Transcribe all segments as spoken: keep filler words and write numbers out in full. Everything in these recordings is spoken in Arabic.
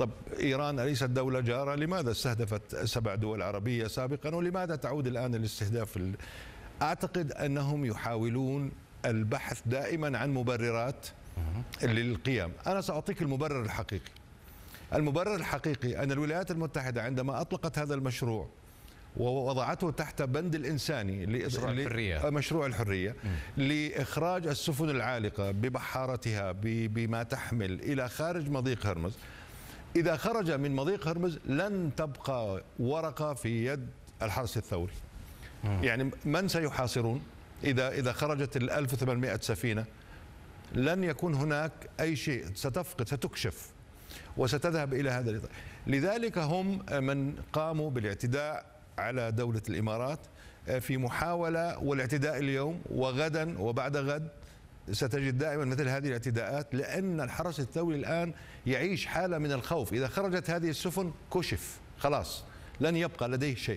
طب إيران أليست دولة جارة؟ لماذا استهدفت سبع دول عربية سابقا ولماذا تعود الآن للاستهداف؟ أعتقد أنهم يحاولون البحث دائما عن مبررات للقيام. أنا سأعطيك المبرر الحقيقي. المبرر الحقيقي أن الولايات المتحدة عندما أطلقت هذا المشروع ووضعته تحت بند الإنساني مشروع الحرية, مشروع الحرية لإخراج السفن العالقة ببحارتها بما تحمل إلى خارج مضيق هرمز، إذا خرج من مضيق هرمز لن تبقى ورقة في يد الحرس الثوري. يعني من سيحاصرون إذا إذا خرجت ال ألف وثمانمئة سفينة؟ لن يكون هناك أي شيء، ستفقد ستكشف وستذهب إلى هذا الإطار. لذلك هم من قاموا بالاعتداء على دولة الإمارات في محاولة، والاعتداء اليوم وغدا وبعد غد ستجد دائما مثل هذه الاعتداءات، لأن الحرس الثوري الآن يعيش حالة من الخوف. إذا خرجت هذه السفن كشف خلاص، لن يبقى لديه شيء.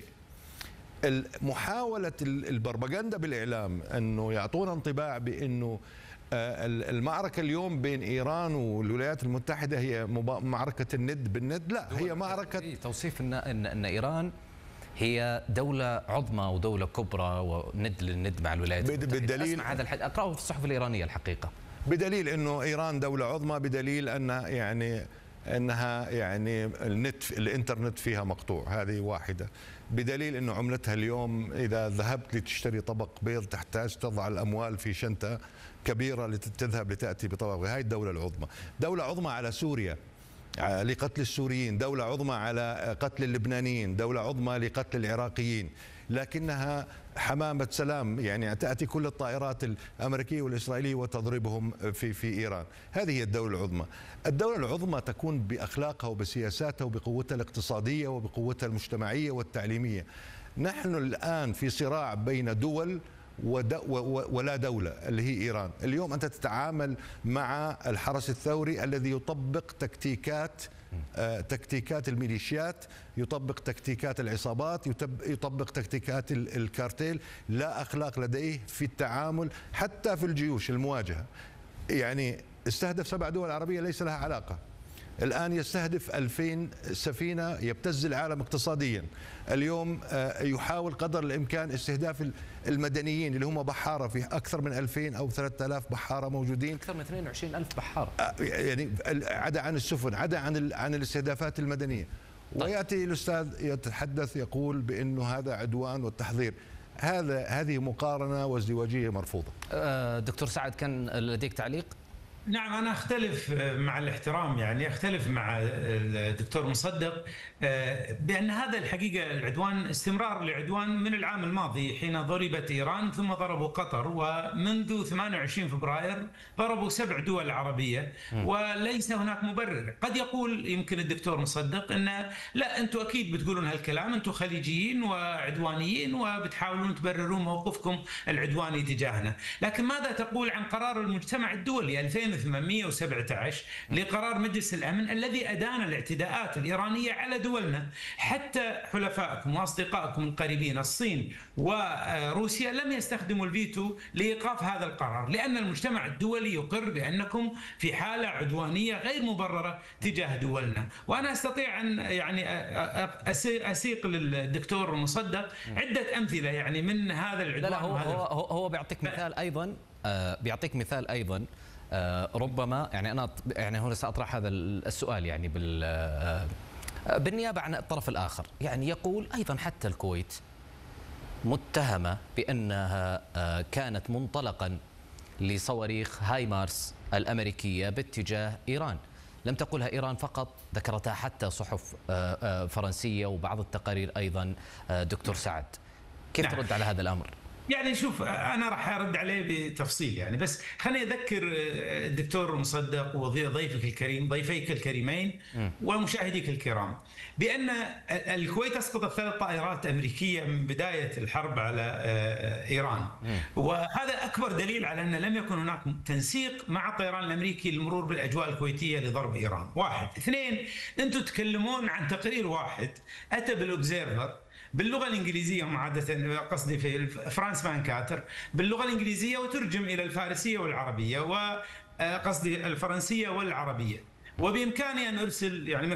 محاولة البربغندا بالإعلام أنه يعطونا انطباع بأنه المعركة اليوم بين إيران والولايات المتحدة هي معركة الند بالند، لا، هي معركة توصيف أن, إن, إن إيران هي دولة عظمى ودولة كبرى وند للند مع الولايات المتحدة. بالدليل أسمع هذا الحديث أقرأه في الصحف الإيرانية الحقيقة، بدليل أنه إيران دولة عظمى، بدليل أن يعني أنها يعني النت الإنترنت فيها مقطوع، هذه واحدة. بدليل أنه عملتها اليوم إذا ذهبت لتشتري طبق بيض تحتاج تضع الأموال في شنطة كبيرة لتذهب لتأتي بطبق. هاي الدولة العظمى، دولة عظمى على سوريا لقتل السوريين، دولة عظمى على قتل اللبنانيين، دولة عظمى لقتل العراقيين، لكنها حمامة سلام، يعني تأتي كل الطائرات الأمريكية والإسرائيلية وتضربهم في في إيران. هذه هي الدولة العظمى. الدولة العظمى تكون بأخلاقها وبسياساتها وبقوتها الاقتصادية وبقوتها المجتمعية والتعليمية. نحن الآن في صراع بين دول ولا دولة اللي هي إيران. اليوم أنت تتعامل مع الحرس الثوري الذي يطبق تكتيكات تكتيكات الميليشيات، يطبق تكتيكات العصابات، يطبق تكتيكات الكارتيل. لا أخلاق لديه في التعامل حتى في الجيوش المواجهة. يعني استهدف سبع دول عربية ليس لها علاقة، الآن يستهدف ألفين سفينة، يبتز العالم اقتصاديا. اليوم يحاول قدر الإمكان استهداف المدنيين اللي هم بحارة، في أكثر من ألفين أو ثلاثة آلاف بحارة موجودين، أكثر من اثنين وعشرين ألف بحارة، يعني عدا عن السفن، عدا عن عن الاستهدافات المدنية. ويأتي الأستاذ يتحدث يقول بأنه هذا عدوان والتحضير. هذا هذه مقارنة وازدواجية مرفوضة. دكتور سعد، كان لديك تعليق؟ نعم، أنا أختلف مع الاحترام، يعني أختلف مع الدكتور مصدق بأن هذا الحقيقة العدوان استمرار لعدوان من العام الماضي حين ضربت إيران ثم ضربوا قطر، ومنذ ثمانية وعشرين فبراير ضربوا سبع دول عربية، وليس هناك مبرر. قد يقول يمكن الدكتور مصدق أن لا، أنتم أكيد بتقولون هالكلام، أنتم خليجيين وعدوانيين وبتحاولون تبررون موقفكم العدواني تجاهنا، لكن ماذا تقول عن قرار المجتمع الدولي ألفين وثمانمئة وسبعة عشر لقرار مجلس الأمن الذي أدان الاعتداءات الإيرانية على دولنا؟ حتى حلفائكم وأصدقائكم القريبين الصين وروسيا لم يستخدموا الفيتو لإيقاف هذا القرار، لأن المجتمع الدولي يقر بأنكم في حالة عدوانية غير مبررة تجاه دولنا. وأنا أستطيع أن يعني أسيق للدكتور مصدق عدة أمثلة يعني من هذا العدوان. لا لا هو, هو, هو بيعطيك مثال أيضا، بيعطيك مثال أيضا آه ربما يعني أنا يعني هنا سأطرح هذا السؤال يعني بال آه بالنيابة عن الطرف الآخر. يعني يقول أيضا حتى الكويت متهمة بأنها آه كانت منطلقا لصواريخ هايمارس الأمريكية باتجاه إيران. لم تقلها إيران فقط، ذكرتها حتى صحف آه آه فرنسية وبعض التقارير أيضا. آه دكتور سعد، كيف ترد على هذا الأمر؟ يعني شوف، أنا راح أرد عليه بتفصيل يعني، بس خليني أذكر الدكتور مصدق وضيفك الكريم، ضيفيك الكريمين ومشاهديك الكرام، بأن الكويت أسقطت ثلاث طائرات أمريكية من بداية الحرب على إيران، وهذا أكبر دليل على أن لم يكن هناك تنسيق مع الطيران الأمريكي للمرور بالأجواء الكويتية لضرب إيران. واحد. اثنين، أنتم تتكلمون عن تقرير واحد أتى بالأوبزيرفر باللغة الإنجليزية، عادة قصدي في فرانس فانكاتر باللغة الإنجليزية، وترجم إلى الفارسية والعربية، وقصدي الفرنسية والعربية، وبإمكاني أن أرسل يعني